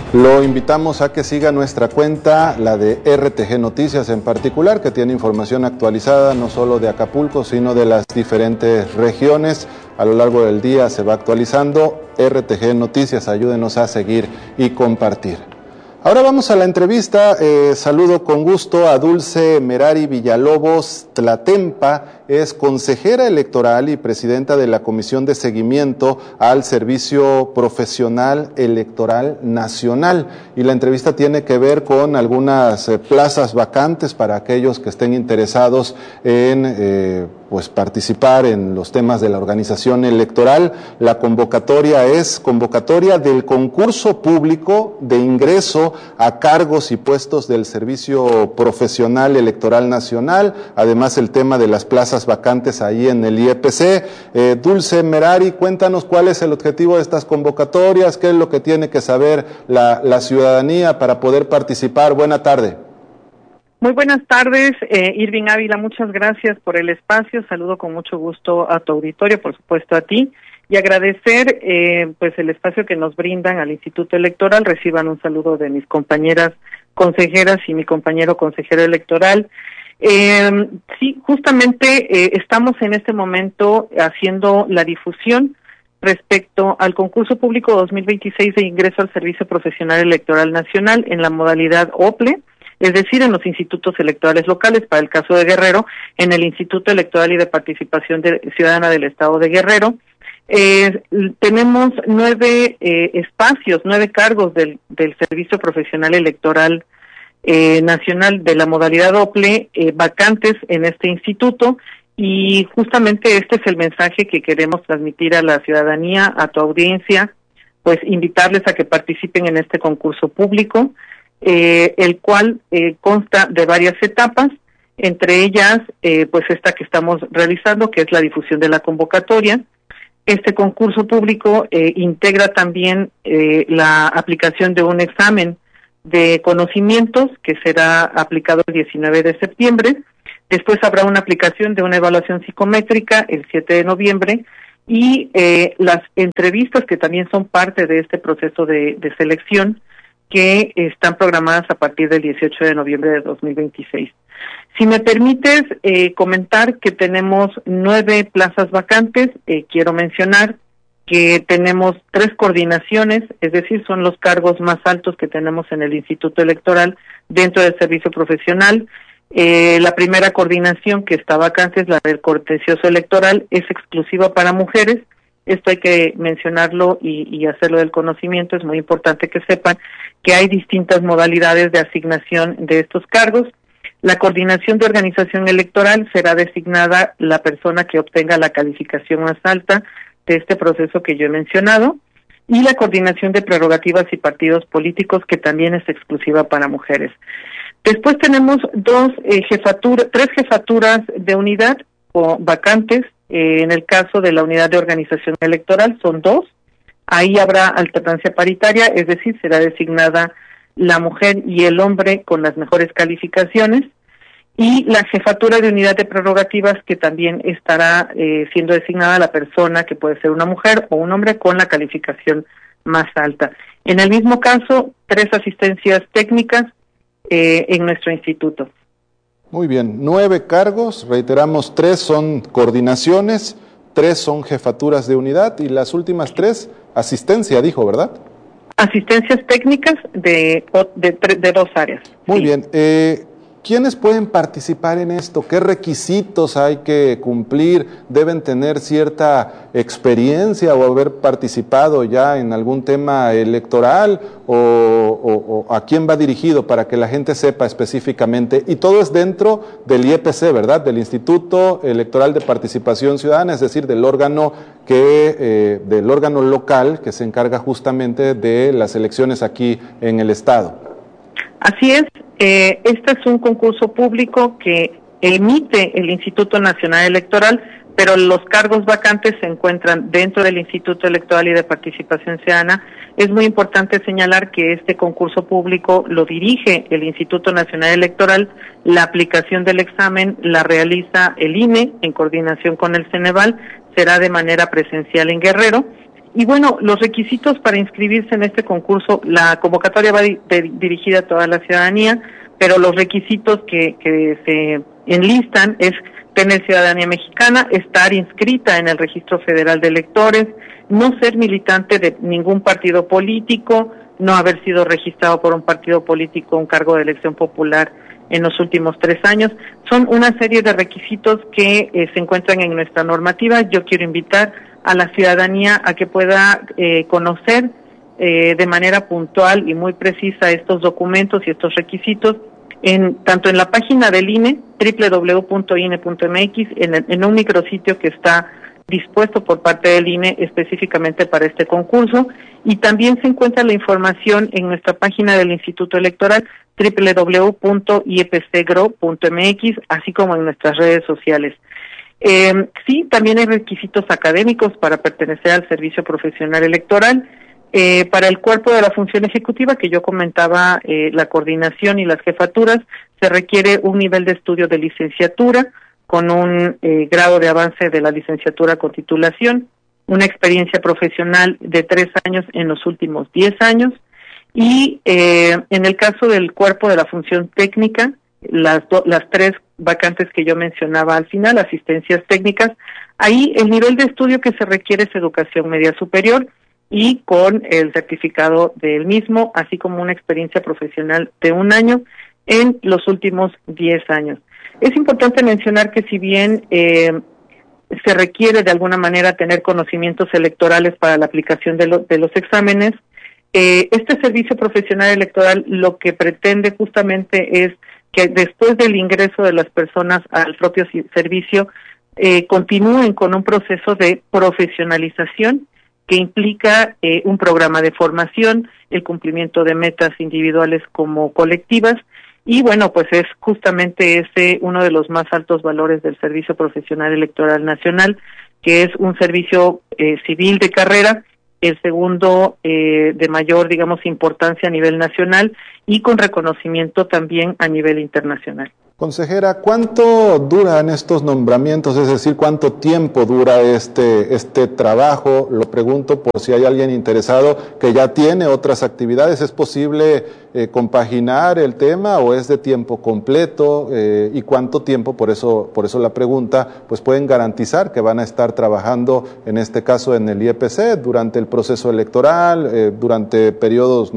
Lo invitamos a que siga nuestra cuenta, la de RTG Noticias en particular, que tiene información actualizada no solo de Acapulco, sino de las diferentes regiones. A lo largo del día se va actualizando. RTG Noticias, ayúdenos a seguir y compartir. Ahora vamos a la entrevista. Saludo con gusto a Dulce Merari Villalobos Tlatempa. Es consejera electoral y presidenta de la Comisión de Seguimiento al Servicio Profesional Electoral Nacional. Y la entrevista tiene que ver con algunas plazas vacantes para aquellos que estén interesados en participar en los temas de la organización electoral. La convocatoria es convocatoria del concurso público de ingreso a cargos y puestos del Servicio Profesional Electoral Nacional. Además, el tema de las plazas vacantes ahí en el IEPC. Dulce Merari, cuéntanos cuál es el objetivo de estas convocatorias, qué es lo que tiene que saber la ciudadanía para poder participar. Buena tarde. Muy buenas tardes, Irving Ávila, muchas gracias por el espacio. Saludo con mucho gusto a tu auditorio, por supuesto a ti, y agradecer el espacio que nos brindan al Instituto Electoral. Reciban un saludo de mis compañeras consejeras y mi compañero consejero electoral. Sí, justamente estamos en este momento haciendo la difusión respecto al concurso público 2026 de ingreso al Servicio Profesional Electoral Nacional en la modalidad OPLE, es decir, en los institutos electorales locales. Para el caso de Guerrero, en el Instituto Electoral y de Participación Ciudadana del Estado de Guerrero. Tenemos 9 espacios, 9 cargos del Servicio Profesional Electoral Nacional de la modalidad OPLE vacantes en este instituto, y justamente este es el mensaje que queremos transmitir a la ciudadanía, a tu audiencia, pues invitarles a que participen en este concurso público, el cual consta de varias etapas, entre ellas esta que estamos realizando, que es la difusión de la convocatoria. Este concurso público integra también la aplicación de un examen de conocimientos que será aplicado el 19 de septiembre. Después habrá una aplicación de una evaluación psicométrica el 7 de noviembre y las entrevistas, que también son parte de este proceso de selección, que están programadas a partir del 18 de noviembre de 2026. Si me permites comentar que tenemos 9 plazas vacantes, quiero mencionar que tenemos 3 coordinaciones, es decir, son los cargos más altos que tenemos en el Instituto Electoral dentro del servicio profesional. La primera coordinación que está vacante es la del contencioso electoral, es exclusiva para mujeres. Esto hay que mencionarlo y hacerlo del conocimiento. Es muy importante que sepan que hay distintas modalidades de asignación de estos cargos. La coordinación de organización electoral será designada la persona que obtenga la calificación más alta de este proceso que yo he mencionado, y la coordinación de prerrogativas y partidos políticos, que también es exclusiva para mujeres. Después tenemos 3 jefaturas de unidad o vacantes. En el caso de la unidad de organización electoral son 2. Ahí habrá alternancia paritaria, es decir, será designada la mujer y el hombre con las mejores calificaciones. Y la jefatura de unidad de prerrogativas, que también estará siendo designada la persona, que puede ser una mujer o un hombre, con la calificación más alta. En el mismo caso, 3 asistencias técnicas en nuestro instituto. Muy bien, 9 cargos, reiteramos, 3 son coordinaciones, 3 son jefaturas de unidad y las últimas 3, asistencia, dijo, ¿verdad? Asistencias técnicas de 2 áreas. Muy bien, ¿quiénes pueden participar en esto? ¿Qué requisitos hay que cumplir? ¿Deben tener cierta experiencia o haber participado ya en algún tema electoral? ¿O a quién va dirigido para que la gente sepa específicamente? Y todo es dentro del IEPC, ¿verdad? Del Instituto Electoral de Participación Ciudadana, es decir, del órgano local que se encarga justamente de las elecciones aquí en el Estado. Así es. Este es un concurso público que emite el Instituto Nacional Electoral, pero los cargos vacantes se encuentran dentro del Instituto Electoral y de Participación Ciudadana. Es muy importante señalar que este concurso público lo dirige el Instituto Nacional Electoral. La aplicación del examen la realiza el INE en coordinación con el Ceneval. Será de manera presencial en Guerrero. Y bueno, los requisitos para inscribirse en este concurso, la convocatoria va dirigida a toda la ciudadanía, pero los requisitos que se enlistan es tener ciudadanía mexicana, estar inscrita en el Registro Federal de Electores, no ser militante de ningún partido político, no haber sido registrado por un partido político, un cargo de elección popular en los últimos 3 años. Son una serie de requisitos que se encuentran en nuestra normativa. Yo quiero invitar a la ciudadanía a que pueda conocer de manera puntual y muy precisa estos documentos y estos requisitos, tanto en la página del INE, www.ine.mx, en un micrositio que está dispuesto por parte del INE específicamente para este concurso, y también se encuentra la información en nuestra página del Instituto Electoral, www.iepcgro.mx, así como en nuestras redes sociales. Sí, también hay requisitos académicos para pertenecer al servicio profesional electoral. Para el cuerpo de la función ejecutiva, que yo comentaba, la coordinación y las jefaturas, se requiere un nivel de estudio de licenciatura con un grado de avance de la licenciatura con titulación, una experiencia profesional de 3 años en los últimos 10 años, y en el caso del cuerpo de la función técnica, las 3 vacantes que yo mencionaba al final, asistencias técnicas, ahí el nivel de estudio que se requiere es educación media superior, y con el certificado del mismo, así como una experiencia profesional de 1 año en los últimos 10 años. Es importante mencionar que si bien se requiere de alguna manera tener conocimientos electorales para la aplicación de los exámenes, este servicio profesional electoral lo que pretende justamente es que después del ingreso de las personas al propio servicio continúen con un proceso de profesionalización que implica un programa de formación, el cumplimiento de metas individuales como colectivas, y bueno, pues es justamente ese uno de los más altos valores del Servicio Profesional Electoral Nacional, que es un servicio civil de carrera, el segundo de mayor, digamos, importancia a nivel nacional y con reconocimiento también a nivel internacional. Consejera, ¿cuánto duran estos nombramientos? Es decir, ¿cuánto tiempo dura este trabajo? Lo pregunto por si hay alguien interesado que ya tiene otras actividades. ¿Es posible compaginar el tema o es de tiempo completo? ¿Y cuánto tiempo, por eso la pregunta, pues pueden garantizar que van a estar trabajando, en este caso en el IEPC, durante el proceso electoral, durante periodos